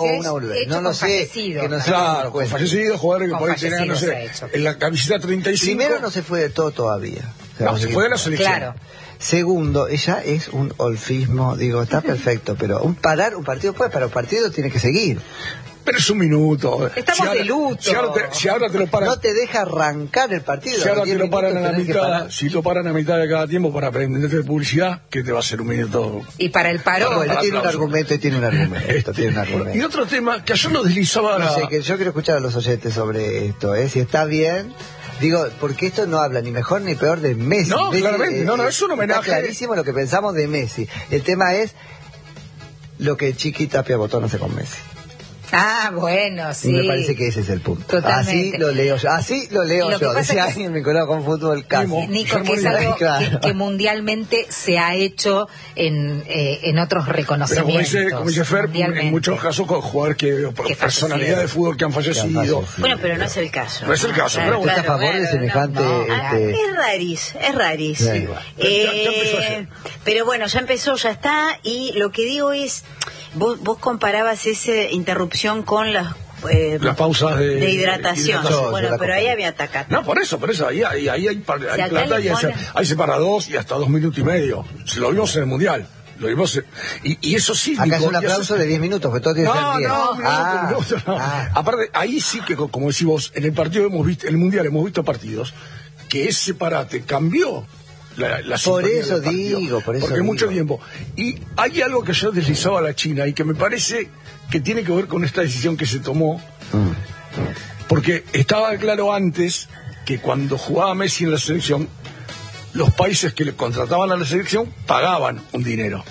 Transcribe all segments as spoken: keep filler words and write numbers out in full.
o una boludez. No lo sé. Fallecido, que no sé claro, con fallecidos, jugadores que pueden tener, no sé, en la camiseta treinta y cinco. Primero no se fue de todo todavía. No, se fue de la selección. Claro. Segundo, ella es un olfismo, digo, está perfecto, pero un parar un partido, pues para un partido tiene que seguir. Pero es un minuto. Estamos si ahora, de luto. Si ahora, te, si ahora te lo paran. No te deja arrancar el partido. Si ahora te lo paran a la mitad, si si lo paran a mitad de cada tiempo para aprenderte de publicidad, ¿qué te va a hacer un minuto? Y para el parón. Bueno, tiene un argumento y tiene un argumento. Este, tiene un argumento. Y otro tema que ayer lo deslizaba. No la... sé, que yo quiero escuchar a los oyentes sobre esto, ¿eh? Si está bien. Digo, porque esto no habla ni mejor ni peor de Messi. No, Messi, claramente, eh, no, no, es un homenaje. Está clarísimo lo que pensamos de Messi. El tema es lo que Chiqui Tapia Botón hace con Messi. Ah, bueno, sí. Y me parece que ese es el punto. Totalmente. Así lo leo yo. Así lo leo Lo que yo. pasa Decía es que- alguien vinculado con fútbol casi. Nico, que es algo Claro. que, que mundialmente se ha hecho en, eh, en otros Pero como reconocimientos. dice, como dice Fer, mundialmente. en muchos casos con jugadores que, por Que personalidad de fútbol que han fallecido. Que han fallecido. Bueno, pero no es el caso. No es el caso, Claro, pero ¿Usted claro, a favor de claro, semejante...? no, no. Ah, este... es raris, es raris. Sí. Eh, Ya- ya empezó ayer. pero bueno, ya empezó, ya está. Y lo que digo es, vos, vos comparabas esa interrupción con las... Eh, Las pausas de, de hidratación. hidratación. Bueno, Yo la pero ahí comparo. había atacado. No, por eso, por eso, ahí, ahí, ahí hay, par- hay acá plata le y hay, ponen- hay separa dos y hasta dos minutos y medio. Se lo vimos en el Mundial. Lo vimos en- y, y eso sí. Acá Nico, es un y eso aplauso sí- de diez minutos, porque todo tiene que No, ser diez. no, un minuto, ah, un minuto, no. ah. Aparte, ahí sí que, co- como decís vos, en el partido hemos visto, en el Mundial hemos visto partidos que ese parate cambió la, la Por sintonía eso del partido. digo, por eso Porque digo. mucho tiempo. Y hay algo que yo deslizaba a la China y que me parece que tiene que ver con esta decisión que se tomó. Mm. Porque estaba claro antes que cuando jugaba Messi en la selección, los países que le contrataban a la selección pagaban un dinero.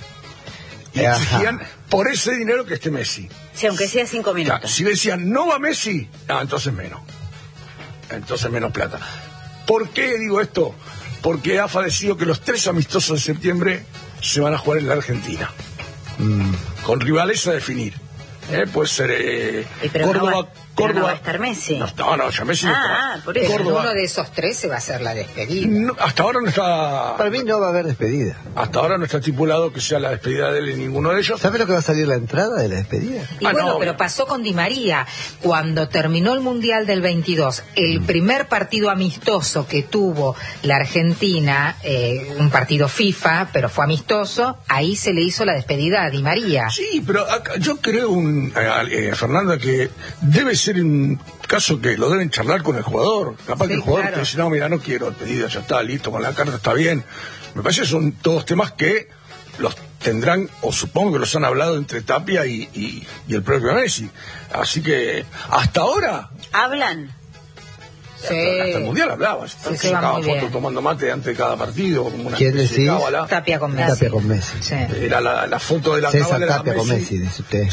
Y Ajá. exigían por ese dinero que esté Messi. Sí, aunque sea cinco Ya, minutos. si decían no va Messi, ah, entonces menos. Entonces menos plata. ¿Por qué digo esto? Porque ha fallecido que los tres amistosos de septiembre se van a jugar en la Argentina. Mm. Con rivales a definir. Eh, puede ser eh, Y pero no Córdoba. va- pero Córdoba. no va a estar Messi. No, no, no, ya Messi no Ah, está. ah, por eso. Pero Córdoba. uno de esos tres se va a hacer la despedida. No, hasta ahora no está. Para mí no va a haber despedida. Hasta ahora no está estipulado que sea la despedida de él en ninguno de ellos. ¿Sabe lo que va a salir la entrada de la despedida? Y Ah, bueno, no, pero no. pasó con Di María. Cuando terminó el Mundial del veintidós, el primer partido amistoso que tuvo la Argentina, eh, un partido FIFA, pero fue amistoso, ahí se le hizo la despedida a Di María. Sí, pero acá- yo creo, un, eh, eh, Fernanda, que debe ser un caso que lo deben charlar con el jugador. Capaz Sí, que el jugador claro. te dice, no, mira, no quiero despedida, ya está, listo, con la carta está bien. Me parece que son todos temas que los tendrán, o supongo que los han hablado entre Tapia y, y, y el propio Messi. Así que, hasta ahora, ¿Hablan? hasta, hasta el Mundial hablabas. Sí, se va sacaba muy fotos bien. tomando mate antes de cada partido, como una ¿Quién especie de decís? cábala. Tapia con Messi. Tapia con Messi. Sí. Era la, la foto de la César cábala era Tapia con Messi, dice usted.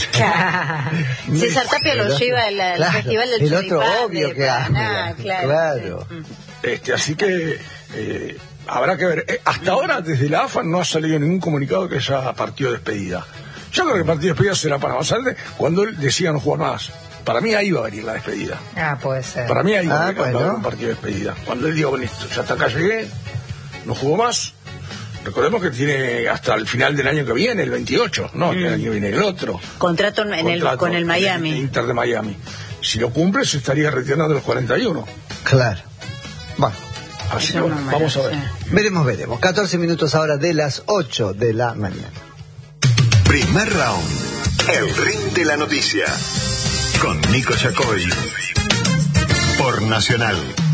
César Tapia El lo otro- lleva al, al claro, Festival del el otro Choripán obvio de que Paraná, habla, claro. claro. Sí. Mm. Este, así que eh, habrá que ver. Eh, hasta ahora, desde la A F A no ha salido ningún comunicado que haya partido de despedida. Yo creo que el partido de despedida será para más adelante, cuando él decía no jugar más. Para mí ahí va a venir la despedida. Ah, puede ser. Para mí ahí va Ah, a venir bueno. un partido de despedida. Cuando él diga, bueno, listo, ya hasta acá llegué, no jugó más. Recordemos que tiene hasta el final del año que viene, el veintiocho, no, el año que viene el otro. Contrato en el, Contrato con el Miami. en Inter de Miami. Si lo cumple, se estaría retirando de los cuarenta y uno. Claro. Bueno, Así que Son bueno, números, vamos a ver. sí. veremos, veremos. catorce minutos ahora de las ocho de la mañana. Primer round. El ring de la noticia. Con Nico Yacoy. Por Nacional.